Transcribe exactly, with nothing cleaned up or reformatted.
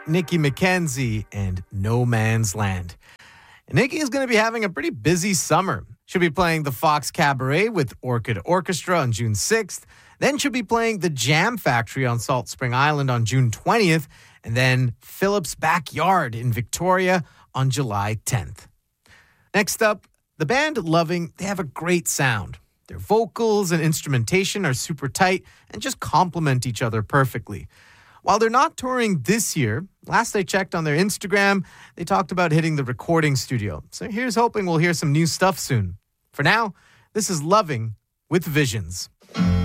Nikki McKenzie and No Man's Land. And Nikki is going to be having a pretty busy summer. She'll be playing the Fox Cabaret with Orchid Orchestra on June sixth. Then she'll be playing the Jam Factory on Salt Spring Island on June twentieth. And then Phillips Backyard in Victoria on July tenth. Next up, the band Loving, they have a great sound. Their vocals and instrumentation are super tight and just complement each other perfectly. While they're not touring this year, last I checked on their Instagram, they talked about hitting the recording studio. So here's hoping we'll hear some new stuff soon. For now, this is Loving with Visions.